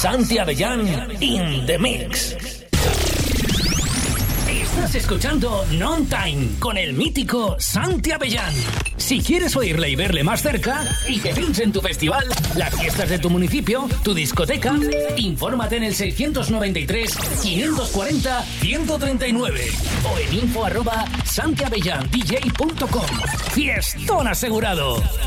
Santi Avellán in the mix. Estás escuchando Non Time con el mítico Santi Avellán. Si quieres oírle y verle más cerca y que pinche en tu festival, las fiestas de tu municipio, tu discoteca, infórmate en el 690-540-139 o en info@santiavellán.dj.com. Fiestón asegurado.